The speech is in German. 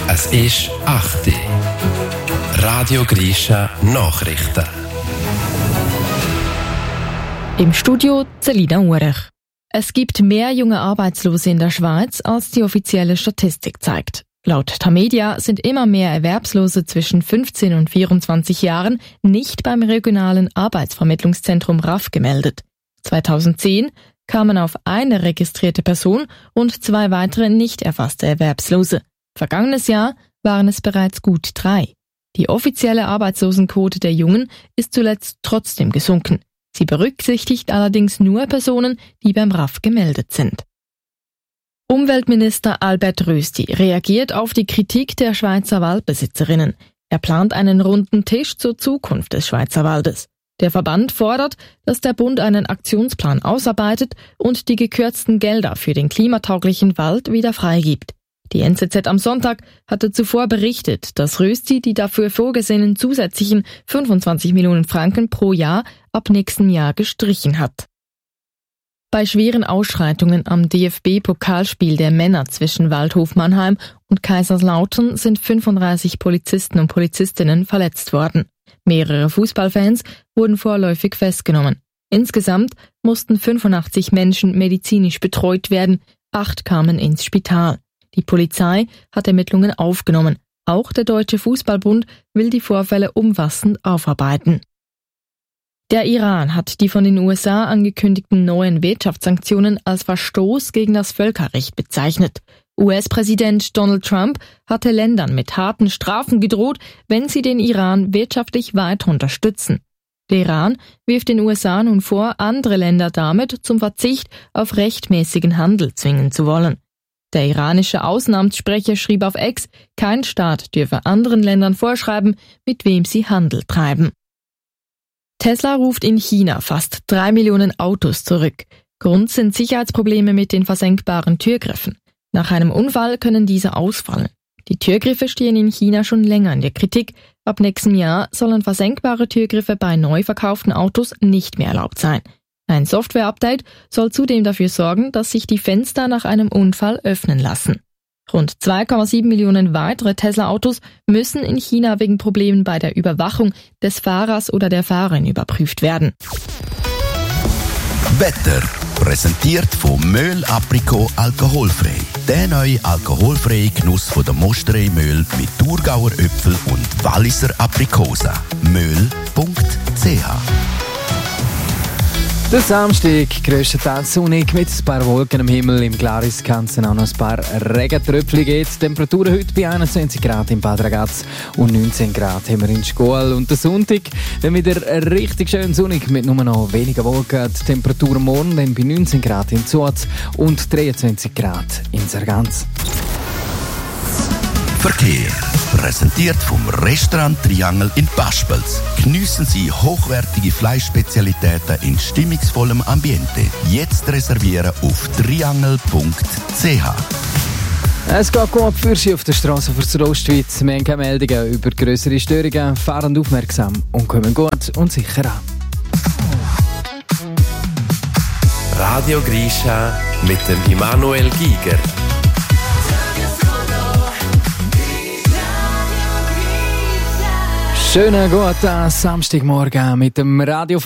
Es ist 8 Uhr. Radio Grisha Nachrichten. Im Studio Celina Urech. Es gibt mehr junge Arbeitslose in der Schweiz, als die offizielle Statistik zeigt. Laut Tamedia sind immer mehr Erwerbslose zwischen 15 und 24 Jahren nicht beim regionalen Arbeitsvermittlungszentrum RAF gemeldet. 2010 kamen auf eine registrierte Person und 2 weitere nicht erfasste Erwerbslose. Vergangenes Jahr waren es bereits gut 3. Die offizielle Arbeitslosenquote der Jungen ist zuletzt trotzdem gesunken. Sie berücksichtigt allerdings nur Personen, die beim RAF gemeldet sind. Umweltminister Albert Rösti reagiert auf die Kritik der Schweizer Waldbesitzerinnen. Er plant einen runden Tisch zur Zukunft des Schweizer Waldes. Der Verband fordert, dass der Bund einen Aktionsplan ausarbeitet und die gekürzten Gelder für den klimatauglichen Wald wieder freigibt. Die NZZ am Sonntag hatte zuvor berichtet, dass Rösti die dafür vorgesehenen zusätzlichen 25 Millionen Franken pro Jahr ab nächstem Jahr gestrichen hat. Bei schweren Ausschreitungen am DFB-Pokalspiel der Männer zwischen Waldhof Mannheim und Kaiserslautern sind 35 Polizisten und Polizistinnen verletzt worden. Mehrere Fußballfans wurden vorläufig festgenommen. Insgesamt mussten 85 Menschen medizinisch betreut werden, 8 kamen ins Spital. Die Polizei hat Ermittlungen aufgenommen. Auch der Deutsche Fußballbund will die Vorfälle umfassend aufarbeiten. Der Iran hat die von den USA angekündigten neuen Wirtschaftssanktionen als Verstoß gegen das Völkerrecht bezeichnet. US-Präsident Donald Trump hatte Ländern mit harten Strafen gedroht, wenn sie den Iran wirtschaftlich weiter unterstützen. Der Iran wirft den USA nun vor, andere Länder damit zum Verzicht auf rechtmäßigen Handel zwingen zu wollen. Der iranische Außenamtssprecher schrieb auf X, kein Staat dürfe anderen Ländern vorschreiben, mit wem sie Handel treiben. Tesla ruft in China fast 3 Millionen Autos zurück. Grund sind Sicherheitsprobleme mit den versenkbaren Türgriffen. Nach einem Unfall können diese ausfallen. Die Türgriffe stehen in China schon länger in der Kritik. Ab nächstem Jahr sollen versenkbare Türgriffe bei neu verkauften Autos nicht mehr erlaubt sein. Ein Software-Update soll zudem dafür sorgen, dass sich die Fenster nach einem Unfall öffnen lassen. Rund 2,7 Millionen weitere Tesla-Autos müssen in China wegen Problemen bei der Überwachung des Fahrers oder der Fahrerin überprüft werden. Wetter präsentiert von Möhl Aprikot alkoholfrei. Der neue alkoholfreie Genuss von der Mosterei Möhl mit Thurgauer Äpfel und Walliser Aprikosen. Möhl.ch. Der Samstag grösstenteils sonnig mit ein paar Wolken am Himmel. Im Glaris kann es auch noch ein paar Regentröpfchen geben. Die Temperaturen heute bei 21 Grad in Bad Ragaz und 19 Grad haben wir in Schkual. Und der Sonntag dann wieder richtig schön sonnig mit nur noch weniger Wolken. Die Temperatur morgen dann bei 19 Grad in Zuaz und 23 Grad in Sargans. Verkehr. Präsentiert vom Restaurant Triangel in Paspels. Geniessen Sie hochwertige Fleischspezialitäten in stimmungsvollem Ambiente. Jetzt reservieren auf triangel.ch. Es geht gut für Sie auf der Straße für die Ostschweiz. Wir haben keine Meldungen über grössere Störungen. Fahren aufmerksam und kommen gut und sicher an. Radio Grisha mit dem Immanuel Giger. Schönen guten Samstagmorgen mit dem Radio